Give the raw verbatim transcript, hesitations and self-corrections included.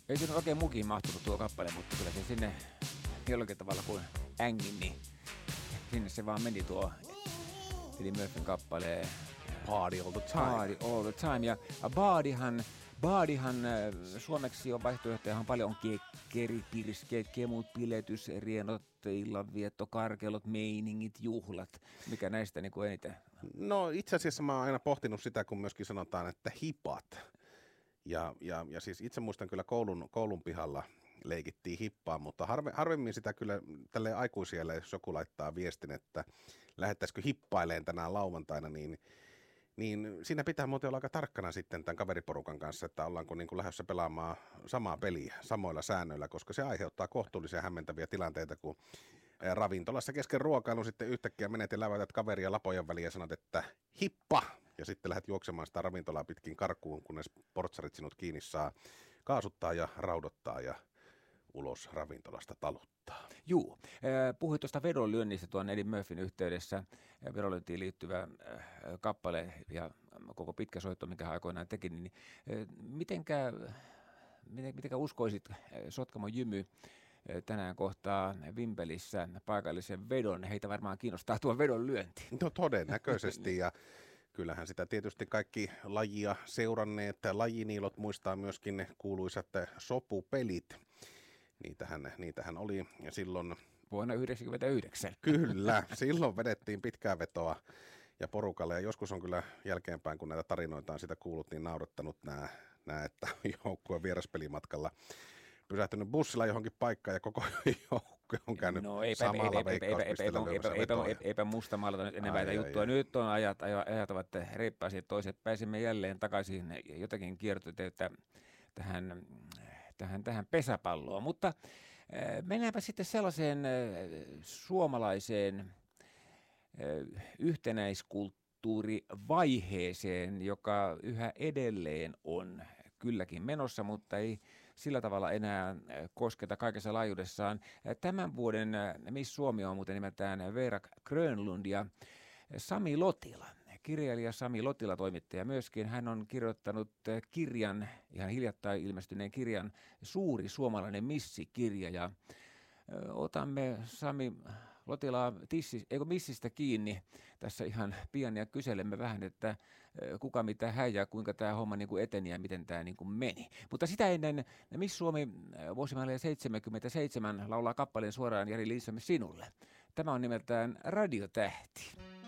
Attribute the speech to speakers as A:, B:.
A: Ei siinä oikein mukiin mahtunut tuo kappale, mutta kyllä se sinne jollakin tavalla kuin ängin, niin sinne se vaan meni tuo Eddie Murphyn kappaleen
B: Party all the time.
A: Party all the time. Ja Bodyhan, Bodyhan suomeksi on vaihtoehtoja paljon, on kekkeri, pirskeet, kemut, piletys, rienot, illanvietto, karkelot, meiningit, juhlat. Mikä näistä niin kuin eniten?
B: No itse asiassa mä oon aina pohtinut sitä, kun myöskin sanotaan, että hipat. Ja, ja, ja siis itse muistan kyllä koulun, koulun pihalla leikittiin hippaa, mutta harve, harvemmin sitä kyllä tälle aikuisielle, jos joku laittaa viestin, että lähettäisikö hippaileen tänään lauantaina, niin Niin siinä pitää muuten olla aika tarkkana sitten tämän kaveriporukan kanssa, että ollaanko niin kuin lähdössä pelaamaan samaa peliä samoilla säännöillä, koska se aiheuttaa kohtuullisia hämmentäviä tilanteita, kun ravintolassa kesken ruokailun sitten yhtäkkiä menet ja läväytät kaveria lapojen väliin ja sanot, että hippa! Ja sitten lähdet juoksemaan sitä ravintolaa pitkin karkuun, kunnes portsarit sinut kiinni saa kaasuttaa ja raudottaa ja ulos ravintolasta taluttaa.
A: Juu. Puhuit tuosta vedonlyönnistä tuon Eddie Murphyn yhteydessä. Vedonlyöntiin liittyvä kappale ja koko pitkä soitto, minkä hän aikoinaan teki. Niin mitenkä, mitenkä uskoisit Sotkamon Jymy tänään kohtaa Vimpelissä paikallisen vedon? Heitä varmaan kiinnostaa tuo vedonlyönti.
B: No todennäköisesti ja kyllähän sitä tietysti kaikki lajia seuranneet lajiniilot muistaa myöskin ne kuuluisat sopupelit. Niitähän, niitähän oli ja silloin
A: vuonna yhdeksänkymmentäyhdeksän.
B: Kyllä, silloin vedettiin pitkää vetoa ja porukalle. Ja joskus on kyllä jälkeenpäin, kun näitä tarinoita on sitä kuullut, niin naurattanut nämä, nämä että joukkue vieraspelimatkalla pysähtynyt bussilla johonkin paikkaan ja koko joukkue on käynyt
A: no, eipä,
B: samalla
A: eipä,
B: veikkauspisteellä
A: eipä, eipä, eipä, eipä musta maalata nyt enemmän näitä juttuja. Nyt on ajat, ajat ovat reippaisia, että toiset pääsimme jälleen takaisin jotakin kiertoteitä tähän, tähän, tähän pesäpalloon. Mutta äh, mennäänpä sitten sellaiseen äh, suomalaiseen äh, yhtenäiskulttuurivaiheeseen, joka yhä edelleen on kylläkin menossa, mutta ei sillä tavalla enää kosketa kaikessa laajuudessaan. Tämän vuoden Miss Suomi on muuten nimeltään Veera Grönlund ja Sami Lotila. Kirjailija Sami Lotila, toimittaja myöskin. Hän on kirjoittanut kirjan, ihan hiljattain ilmestyneen kirjan, Suuri suomalainen missikirja. Ja otamme Sami Lotilaa tissi, eikö missistä kiinni tässä ihan pian ja kyselemme vähän, että kuka mitä hän ja kuinka tämä homma niin kuin eteni ja miten tämä niin kuin meni. Mutta sitä ennen Miss Suomi vuosimallia seitsemänkymmentäseitsemän laulaa kappaleen suoraan Jari Lindström sinulle. Tämä on nimeltään Radiotähti.